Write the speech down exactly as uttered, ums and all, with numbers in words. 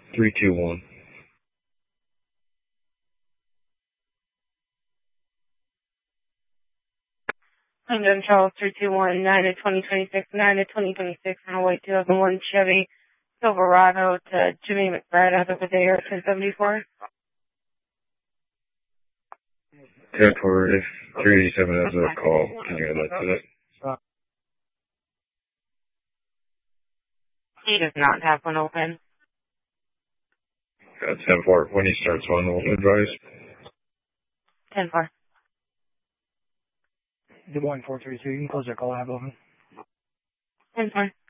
three two one. I'm John Charles, three two one, nine to twenty twenty-six, nine to twenty twenty-six, on a white two thousand one Chevy Silverado to Jimmy McBride out of the day or ten seventy-four. ten forward, if three eighty-seven has a call, can you add that to that? He does not have one open. Got ten four. When he starts one, we'll advise. ten four. The one four three two, you can close that call, I have open. ten four.